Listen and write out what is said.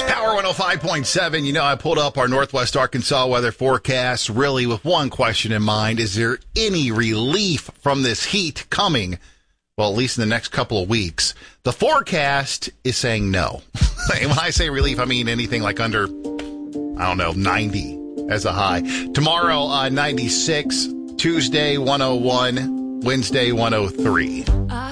Power 105.7. You know, I pulled up our Northwest Arkansas weather forecast really with one question in mind. Is there any relief from this heat coming? Well, at least in the next couple of weeks. The forecast is saying no. And when I say relief, I mean anything like under, 90 as a high. Tomorrow, 96. Tuesday, 101. Wednesday, 103.